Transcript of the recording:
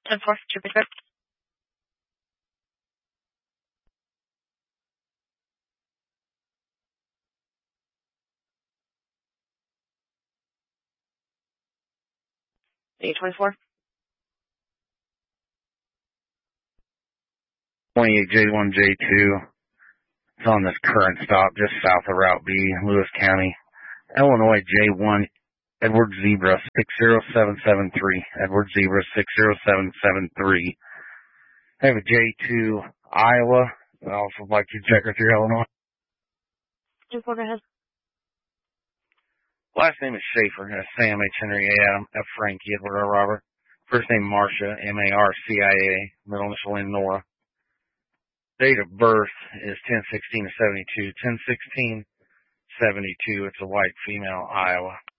10-4, Trooper Script. A24. 28J1J2. It's on this current stop just south of Route B, Lewis County. Illinois J1, Edward Zebra 60773. Edward Zebra 60773. I have a J2 Iowa. I'd also like to check her through Illinois. 2-4, go ahead. Last name is Schaefer. Sam H. Henry A. Adam F. Frankie Edward R. Robert. First name Marcia, M-A-R-C-I-A. Middle initial name Nora. Date of birth is 10/16/72. 10/16/72. It's a white female, Iowa.